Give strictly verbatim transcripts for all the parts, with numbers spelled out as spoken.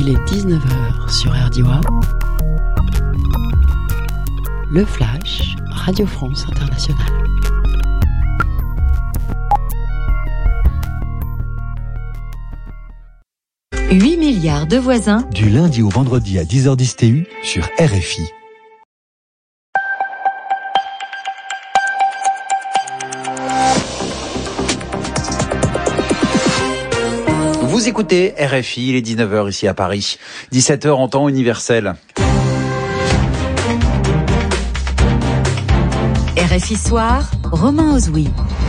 Il est dix-neuf heures sur R D O A. Le Flash, Radio France Internationale. huit milliards de voisins. Du lundi au vendredi à dix heures dix T U sur R F I. Vous écoutez R F I, il est dix-neuf heures ici à Paris, dix-sept heures en temps universel. R F I Soir, Romain Ozoui.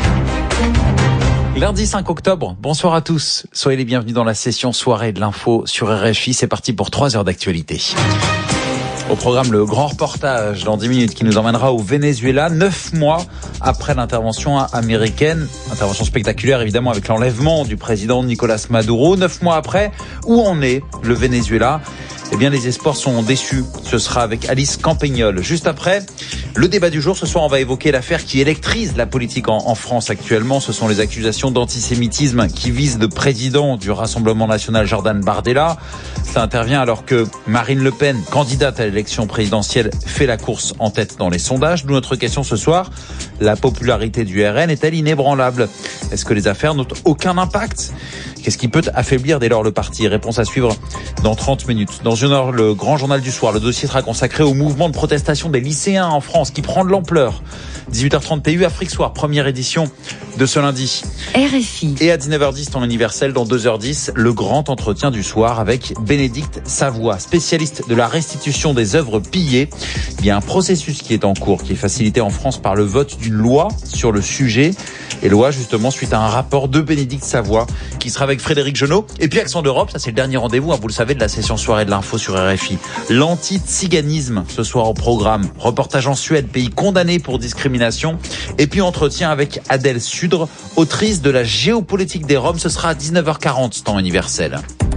Lundi cinq octobre, bonsoir à tous. Soyez les bienvenus dans la session soirée de l'info sur R F I. C'est parti pour trois heures d'actualité. Au programme, le grand reportage dans dix minutes qui nous emmènera au Venezuela, neuf mois après l'intervention américaine. Intervention spectaculaire évidemment avec l'enlèvement du président Nicolás Maduro. Neuf mois après, où en est le Venezuela ? Eh bien, les espoirs sont déçus. Ce sera avec Alice Campagnol. Juste après, le débat du jour. Ce soir, on va évoquer l'affaire qui électrise la politique en, en France actuellement. Ce sont les accusations d'antisémitisme qui visent le président du Rassemblement national, Jordan Bardella. Ça intervient alors que Marine Le Pen, candidate à l'élection présidentielle, fait la course en tête dans les sondages. D'où notre question ce soir. La popularité du R N est-elle inébranlable ? Est-ce que les affaires n'ont aucun impact ? Qu'est-ce qui peut affaiblir dès lors le parti ? Réponse à suivre dans trente minutes. Dans une heure, le grand journal du soir. Le dossier sera consacré au mouvement de protestation des lycéens en France qui prend de l'ampleur. dix-huit heures trente T U, Afrique Soir, première édition de ce lundi. R F I. Et à dix-neuf heures dix, temps universel, dans deux heures dix, le grand entretien du soir avec Bénédicte Savoie, spécialiste de la restitution des œuvres pillées. Il y a un processus qui est en cours, qui est facilité en France par le vote d'une loi sur le sujet. Et loi, justement, suite à un rapport de Bénédicte Savoie, qui sera avec Frédéric Genot. Et puis Accent d'Europe, ça c'est le dernier rendez-vous, hein, vous le savez, de la session soirée de l'info sur R F I. L'anti-tsiganisme, ce soir au programme. Reportage en Suède, pays condamné pour discrimination. Et puis entretien avec Adèle Sudre, autrice de La géopolitique des Roms. Ce sera à dix-neuf heures quarante, temps universel.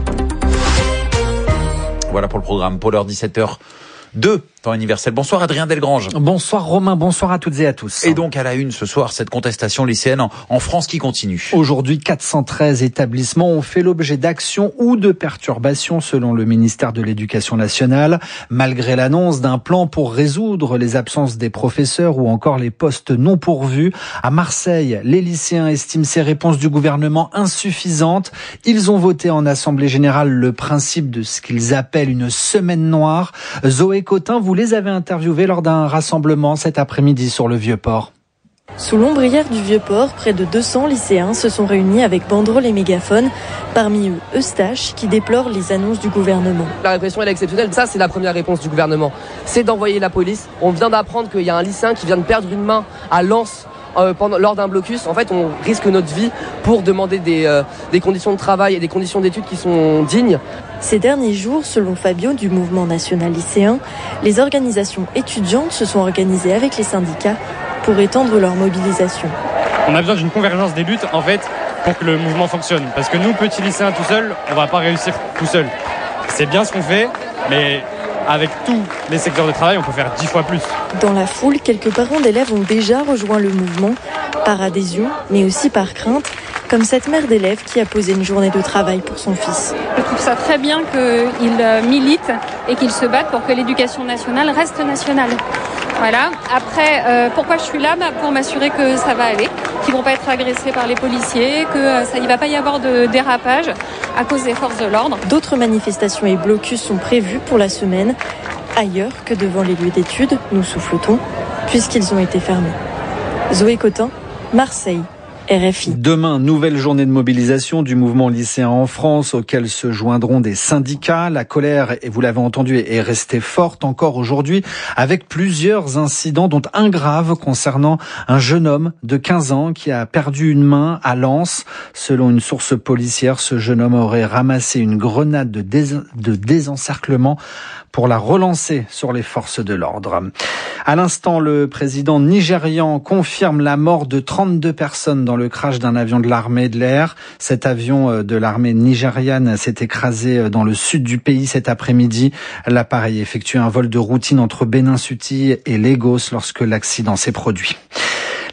Voilà pour le programme. Pour l'heure dix-sept heures deux, temps universel. Bonsoir Adrien Delgrange. Bonsoir Romain, bonsoir à toutes et à tous. Et donc à la une ce soir, cette contestation lycéenne en, en France qui continue. Aujourd'hui, quatre cent treize établissements ont fait l'objet d'actions ou de perturbations selon le ministère de l'Éducation nationale. Malgré l'annonce d'un plan pour résoudre les absences des professeurs ou encore les postes non pourvus, à Marseille, les lycéens estiment ces réponses du gouvernement insuffisantes. Ils ont voté en Assemblée générale le principe de ce qu'ils appellent une semaine noire. Zoé Cotin, vous les avez interviewés lors d'un rassemblement cet après-midi sur le Vieux-Port. Sous l'ombrière du Vieux-Port, près de deux cents lycéens se sont réunis avec banderoles et mégaphones. Parmi eux, Eustache, qui déplore les annonces du gouvernement. La répression est exceptionnelle, ça c'est la première réponse du gouvernement. C'est d'envoyer la police. On vient d'apprendre qu'il y a un lycéen qui vient de perdre une main à Lens euh, pendant, lors d'un blocus. En fait, on risque notre vie pour demander des, euh, des conditions de travail et des conditions d'études qui sont dignes. Ces derniers jours, selon Fabio du mouvement national lycéen, les organisations étudiantes se sont organisées avec les syndicats pour étendre leur mobilisation. On a besoin d'une convergence des luttes, en fait, pour que le mouvement fonctionne. Parce que nous, petits lycéens tout seuls, on va pas réussir tout seuls. C'est bien ce qu'on fait, mais avec tous les secteurs de travail, on peut faire dix fois plus. Dans la foule, quelques parents d'élèves ont déjà rejoint le mouvement, par adhésion, mais aussi par crainte, comme cette mère d'élève qui a posé une journée de travail pour son fils. Je trouve ça très bien qu'ils militent et qu'ils se battent pour que l'éducation nationale reste nationale. Voilà. Après, euh, pourquoi je suis là ? Bah, pour m'assurer que ça va aller, qu'ils vont pas être agressés par les policiers, que euh, ça, il va pas y avoir de dérapage à cause des forces de l'ordre. D'autres manifestations et blocus sont prévus pour la semaine, ailleurs que devant les lieux d'études, nous souffle-t-on, puisqu'ils ont été fermés. Zoé Cotin, Marseille. R F I. Demain, nouvelle journée de mobilisation du mouvement lycéen en France auquel se joindront des syndicats. La colère, et vous l'avez entendu, est restée forte encore aujourd'hui avec plusieurs incidents dont un grave concernant un jeune homme de quinze ans qui a perdu une main à Lens. Selon une source policière, ce jeune homme aurait ramassé une grenade de, dés- de désencerclement pour la relancer sur les forces de l'ordre. À l'instant, le président nigérian confirme la mort de trente-deux personnes dans le crash d'un avion de l'armée de l'air. Cet avion de l'armée nigériane s'est écrasé dans le sud du pays cet après-midi. L'appareil effectuait un vol de routine entre Benin City et Lagos lorsque l'accident s'est produit.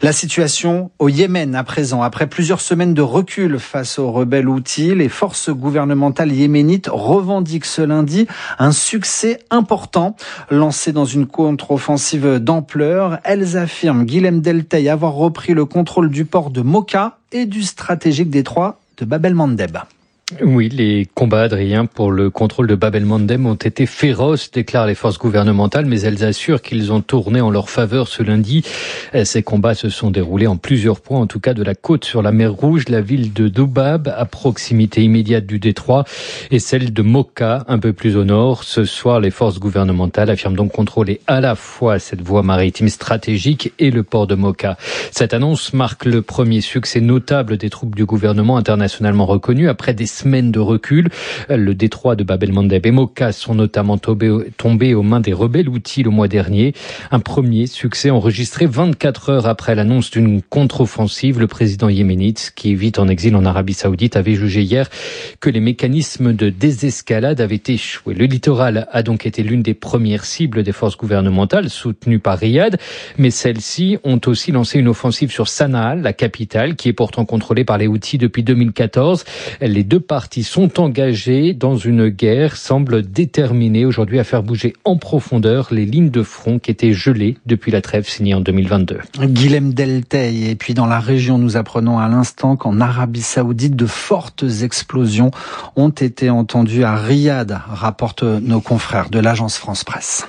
La situation au Yémen à présent. Après plusieurs semaines de recul face aux rebelles Houthis, les forces gouvernementales yéménites revendiquent ce lundi un succès important. Lancé dans une contre-offensive d'ampleur, elles affirment, Guilhem Deltey, avoir repris le contrôle du port de Mocha et du stratégique détroit de Bab el-Mandeb. Oui, les combats, Adrien, pour le contrôle de Bab el-Mandeb ont été féroces, déclarent les forces gouvernementales, mais elles assurent qu'ils ont tourné en leur faveur ce lundi. Ces combats se sont déroulés en plusieurs points, en tout cas de la côte sur la mer Rouge, la ville de Doubab, à proximité immédiate du détroit, et celle de Mocha, un peu plus au nord. Ce soir, les forces gouvernementales affirment donc contrôler à la fois cette voie maritime stratégique et le port de Mocha. Cette annonce marque le premier succès notable des troupes du gouvernement internationalement reconnu après des semaines de recul. Le détroit de Bab el-Mandeb et Mocha sont notamment tombés, tombés aux mains des rebelles Houthis le mois dernier. Un premier succès enregistré vingt-quatre heures après l'annonce d'une contre-offensive. Le président yéménite, qui vit en exil en Arabie Saoudite, avait jugé hier que les mécanismes de désescalade avaient échoué. Le littoral a donc été l'une des premières cibles des forces gouvernementales, soutenues par Riyad, mais celles-ci ont aussi lancé une offensive sur Sanaa, la capitale, qui est pourtant contrôlée par les Houthis depuis deux mille quatorze. Les deux parties sont engagées dans une guerre, semblent déterminées aujourd'hui à faire bouger en profondeur les lignes de front qui étaient gelées depuis la trêve signée en deux mille vingt-deux. Guilhem Deltey, et puis dans la région, nous apprenons à l'instant qu'en Arabie Saoudite, de fortes explosions ont été entendues à Riyad, rapportent nos confrères de l'agence France Presse.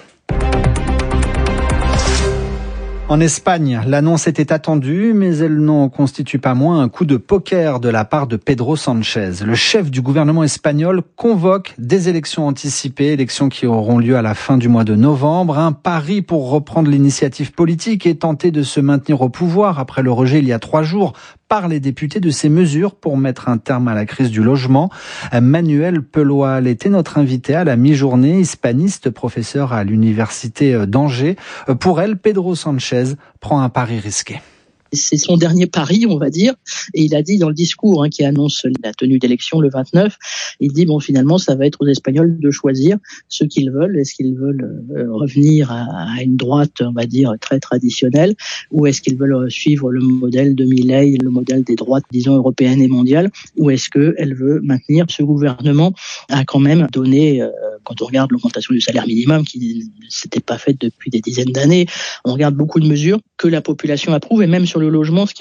En Espagne, l'annonce était attendue, mais elle n'en constitue pas moins un coup de poker de la part de Pedro Sánchez. Le chef du gouvernement espagnol convoque des élections anticipées, élections qui auront lieu à la fin du mois de novembre. Un pari pour reprendre l'initiative politique et tenter de se maintenir au pouvoir après le rejet il y a trois jours par les députés de ces mesures pour mettre un terme à la crise du logement. Manuel Peloal était notre invité à la mi-journée, hispaniste, professeur à l'université d'Angers. Pour elle, Pedro Sánchez prend un pari risqué. C'est son dernier pari, on va dire, et il a dit dans le discours hein, qui annonce la tenue d'élection le vingt-neuf, il dit bon finalement ça va être aux Espagnols de choisir ce qu'ils veulent. Est-ce qu'ils veulent euh, revenir à, à une droite, on va dire très traditionnelle, ou est-ce qu'ils veulent suivre le modèle de Milei, le modèle des droites, disons européennes et mondiales, ou est-ce qu'elle veut maintenir ce gouvernement a quand même donné, euh, quand on regarde l'augmentation du salaire minimum qui ne s'était pas faite depuis des dizaines d'années, on regarde beaucoup de mesures que la population approuve et même sur le logement, ce qui